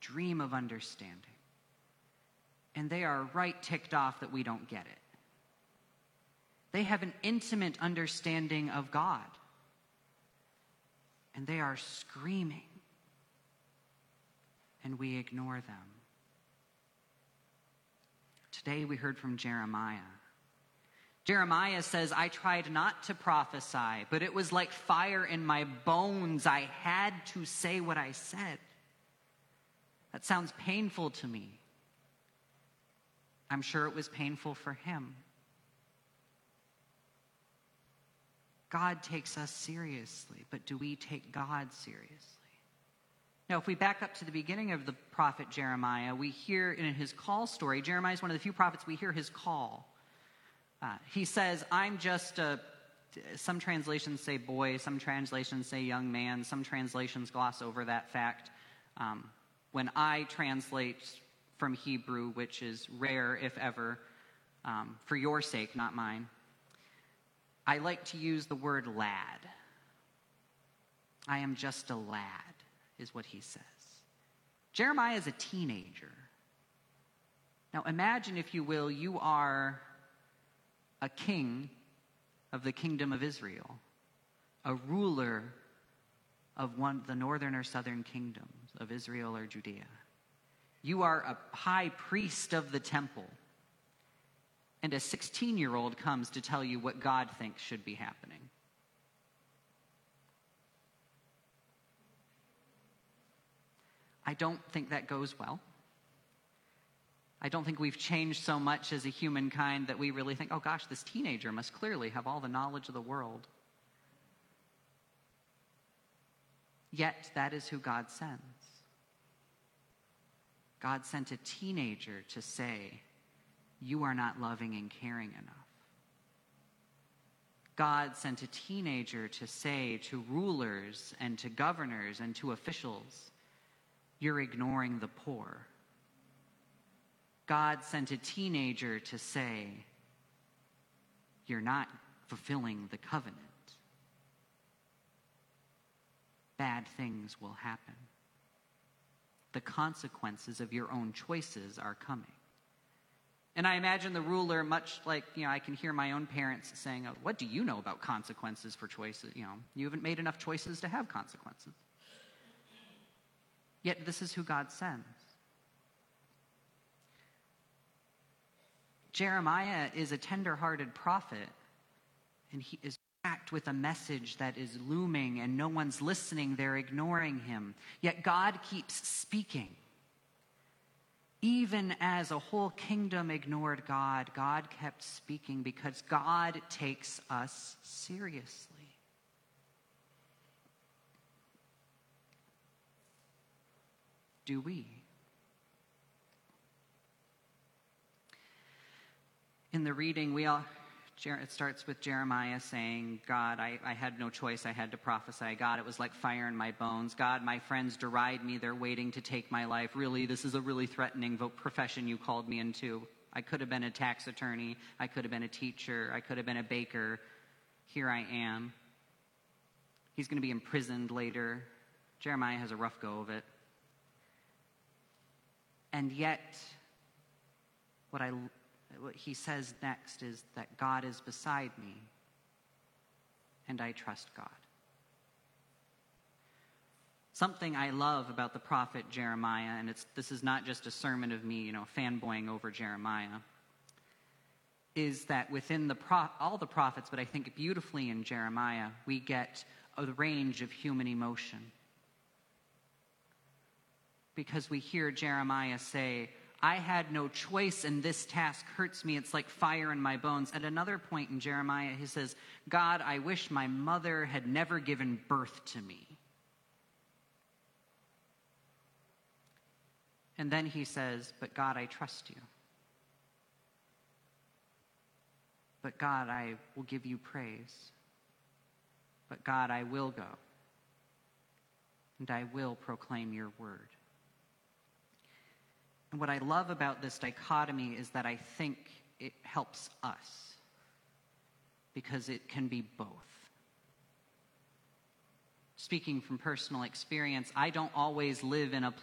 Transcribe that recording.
dream of understanding. And they are right ticked off that we don't get it. They have an intimate understanding of God. And they are screaming. And we ignore them. Today we heard from Jeremiah. Jeremiah says, I tried not to prophesy, but it was like fire in my bones. I had to say what I said. That sounds painful to me. I'm sure it was painful for him. God takes us seriously, but do we take God seriously? Now, if we back up to the beginning of the prophet Jeremiah, we hear in his call story, Jeremiah is one of the few prophets we hear his call. He says, I'm just some translations say boy, some translations say young man, some translations gloss over that fact. When I translate from Hebrew, which is rare if ever, for your sake, not mine, I like to use the word lad. I am just a lad, is what he says. Jeremiah is a teenager. Now imagine, if you will, you are a king of the kingdom of Israel, a ruler of the northern or southern kingdoms of Israel or Judea. You are a high priest of the temple. And a 16-year-old comes to tell you what God thinks should be happening. I don't think that goes well. I don't think we've changed so much as a humankind that we really think, oh gosh, this teenager must clearly have all the knowledge of the world. Yet that is who God sends. God sent a teenager to say, you are not loving and caring enough. God sent a teenager to say to rulers and to governors and to officials, you're ignoring the poor. God sent a teenager to say, you're not fulfilling the covenant. Bad things will happen. The consequences of your own choices are coming. And I imagine the ruler, much like, I can hear my own parents saying, oh, what do you know about consequences for choices? You haven't made enough choices to have consequences. Yet this is who God sends. Jeremiah is a tender-hearted prophet, and he is packed with a message that is looming, and no one's listening. They're ignoring him. Yet God keeps speaking. Even as a whole kingdom ignored God, God kept speaking because God takes us seriously. Do we? In the reading, it starts with Jeremiah saying, God, I had no choice. I had to prophesy. God, it was like fire in my bones. God, my friends deride me. They're waiting to take my life. Really, this is a really threatening profession you called me into. I could have been a tax attorney. I could have been a teacher. I could have been a baker. Here I am. He's going to be imprisoned later. Jeremiah has a rough go of it. And yet, what he says next is that God is beside me, and I trust God. Something I love about the prophet Jeremiah, and this is not just a sermon of me, fanboying over Jeremiah, is that within all the prophets, but I think beautifully in Jeremiah, we get a range of human emotion. Because we hear Jeremiah say, I had no choice and this task hurts me. It's like fire in my bones. At another point in Jeremiah, he says, God, I wish my mother had never given birth to me. And then he says, but God, I trust you. But God, I will give you praise. But God, I will go. And I will proclaim your word. And what I love about this dichotomy is that I think it helps us because it can be both. Speaking from personal experience, I don't always live in a